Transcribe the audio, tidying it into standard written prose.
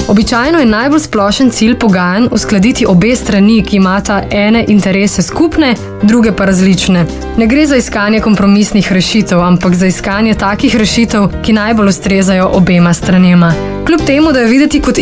Običajno je najbolj splošen cilj pogajanj uskladiti obe strani, ki imata ene interese skupne, druge pa različne. Ne gre za iskanje kompromisnih rešitev, ampak za iskanje takih rešitev, ki najbolj ustrezajo obema stranema. Kljub temu, da je videti kot